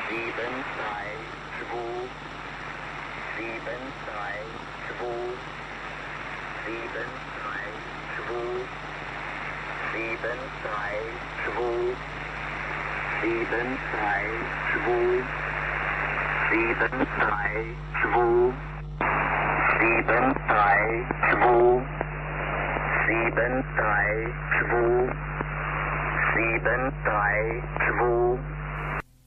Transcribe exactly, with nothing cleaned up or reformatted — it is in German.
sieben, drei, zwei, sieben, drei, zwei, sieben, drei, zwei, sieben, drei, zwei, sieben, drei, zwei, sieben, drei, zwei, sieben, drei, zwei, sieben, drei, zwei, sieben, drei, zwei,